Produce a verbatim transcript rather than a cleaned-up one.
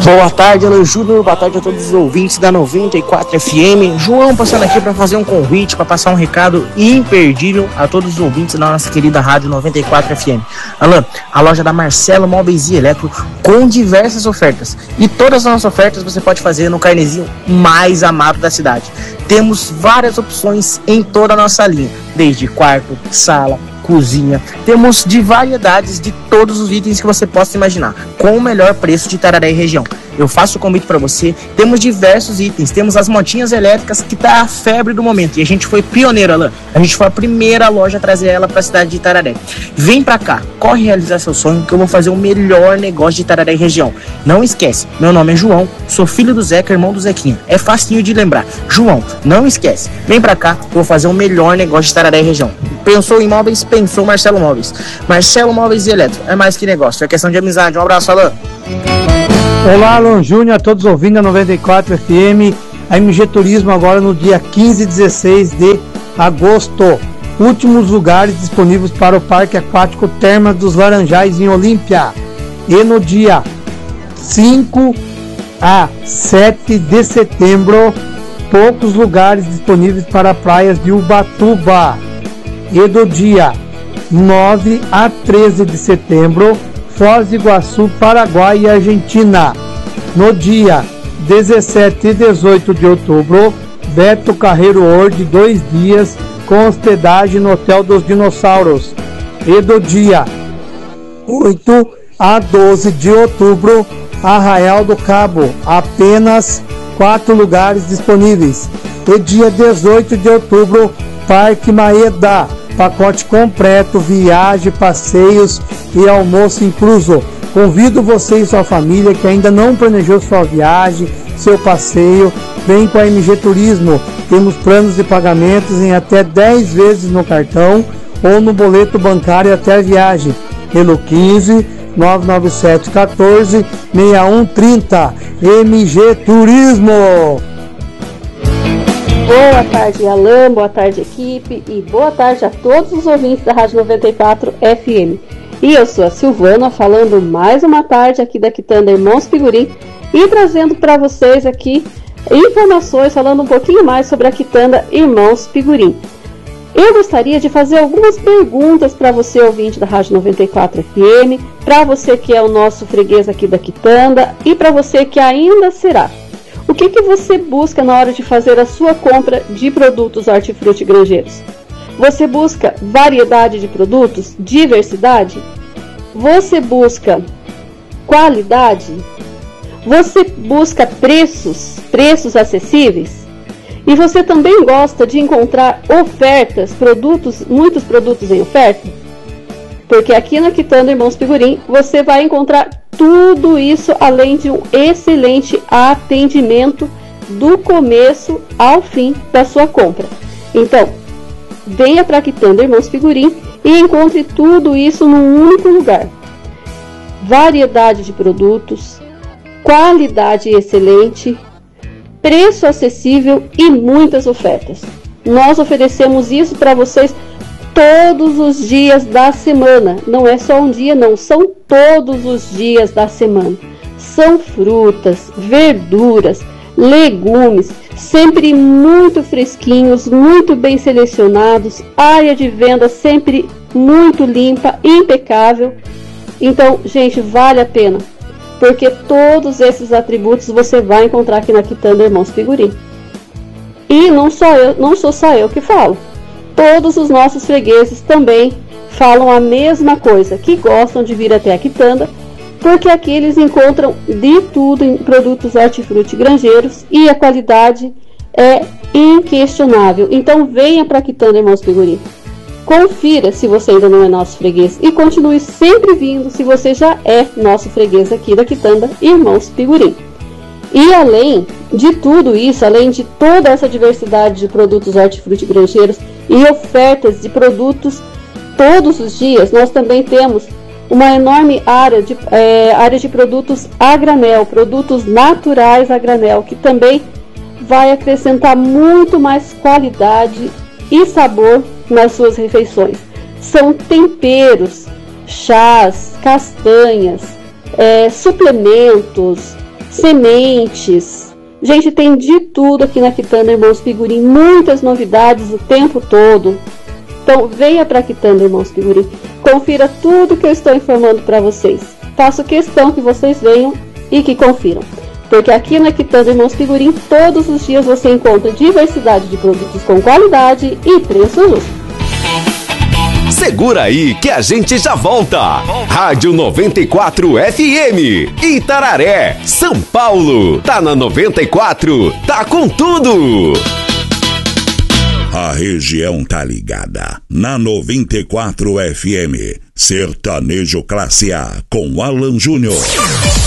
Boa tarde, Alan Júnior, boa tarde a todos os ouvintes da noventa e quatro F M. João passando aqui para fazer um convite, para passar um recado imperdível a todos os ouvintes da nossa querida rádio noventa e quatro F M. Alan, a loja da Marcelo Móveis e Eletro com diversas ofertas. E todas as nossas ofertas você pode fazer no carnezinho mais amado da cidade. Temos várias opções em toda a nossa linha, desde quarto, sala, cozinha. Temos de variedades de todos os itens que você possa imaginar, com o melhor preço de Itararé e região. Eu faço o convite para você. Temos diversos itens. Temos as motinhas elétricas, que tá a febre do momento. E a gente foi pioneiro, Alan. A gente foi a primeira loja a trazer ela para a cidade de Itararé. Vem para cá, corre realizar seu sonho, que eu vou fazer o melhor negócio de Itararé e região. Não esquece, meu nome é João, sou filho do Zeca, irmão do Zequinha. É facinho de lembrar. João, não esquece. Vem para cá, eu vou fazer o melhor negócio de Itararé e região. Pensou em móveis? Pensou Marcelo Móveis. Marcelo Móveis e Eletro. É mais que negócio, é questão de amizade. Um abraço, Alan. Olá, Alan Júnior, a todos ouvindo a noventa e quatro F M. A M G Turismo agora no dia quinze e dezesseis de agosto. Últimos lugares disponíveis para o Parque Aquático Termas dos Laranjais em Olímpia. E no dia cinco a sete de setembro, poucos lugares disponíveis para praias de Ubatuba. E do dia nove a treze de setembro, Foz do Iguaçu, Paraguai e Argentina. No dia dezessete e dezoito de outubro, Beto Carreiro World, dois dias com hospedagem no Hotel dos Dinossauros. E do dia oito a doze de outubro, Arraial do Cabo, apenas quatro lugares disponíveis. E dia dezoito de outubro, Parque Maeda, pacote completo, viagem, passeios e almoço incluso. Convido você e sua família que ainda não planejou sua viagem, seu passeio, vem com a M G Turismo. Temos planos de pagamentos em até dez vezes no cartão ou no boleto bancário até a viagem. Pelo quinze, nove nove sete, quatorze, seis um trinta. M G Turismo. Boa tarde, Alan, boa tarde, equipe, e boa tarde a todos os ouvintes da Rádio noventa e quatro F M. E eu sou a Silvana, falando mais uma tarde aqui da Quitanda Irmãos Figurim e trazendo para vocês aqui informações, falando um pouquinho mais sobre a Quitanda Irmãos Figurim. Eu gostaria de fazer algumas perguntas para você, ouvinte da Rádio noventa e quatro F M, para você que é o nosso freguês aqui da Quitanda e para você que ainda será. O que, que você busca na hora de fazer a sua compra de produtos hortifruti grangeiros? Você busca variedade de produtos? Diversidade? Você busca qualidade? Você busca preços? Preços acessíveis? E você também gosta de encontrar ofertas, produtos, muitos produtos em oferta? Porque aqui na Quitanda Irmãos Figurim você vai encontrar tudo isso, além de um excelente atendimento do começo ao fim da sua compra. Então, venha para a Quitanda Irmãos Figurim e encontre tudo isso num único lugar. Variedade de produtos, qualidade excelente, preço acessível e muitas ofertas. Nós oferecemos isso para vocês todos os dias da semana. Não é só um dia, não, são todos os dias da semana. São frutas, verduras, legumes, sempre muito fresquinhos, muito bem selecionados, área de venda sempre muito limpa, impecável. Então, gente, vale a pena, porque todos esses atributos você vai encontrar aqui na Quitanda Irmãos Figurim. E não só eu, não sou só eu que falo. Todos os nossos fregueses também falam a mesma coisa, que gostam de vir até a Quitanda, porque aqui eles encontram de tudo em produtos hortifruti grangeiros e a qualidade é inquestionável. Então venha para a Quitanda Irmãos Figurim. Confira se você ainda não é nosso freguês e continue sempre vindo se você já é nosso freguês aqui da Quitanda Irmãos Figurim. E além de tudo isso, além de toda essa diversidade de produtos hortifruti grangeiros e ofertas de produtos todos os dias, nós também temos uma enorme área de, é, área de produtos a granel, produtos naturais a granel, que também vai acrescentar muito mais qualidade e sabor nas suas refeições. São temperos, chás, castanhas, é, suplementos, sementes. Gente, tem de tudo aqui na Quitanda Irmãos Figurim, muitas novidades o tempo todo. Então venha para a Quitanda Irmãos Figurim, confira tudo que eu estou informando para vocês. Faço questão que vocês venham e que confiram, porque aqui na Quitanda Irmãos Figurim todos os dias você encontra diversidade de produtos com qualidade e preço justo. Segura aí que a gente já volta. Rádio noventa e quatro F M, Itararé, São Paulo. Tá na noventa e quatro, tá com tudo. A região tá ligada na noventa e quatro F M. Sertanejo Classe A com Alan Júnior.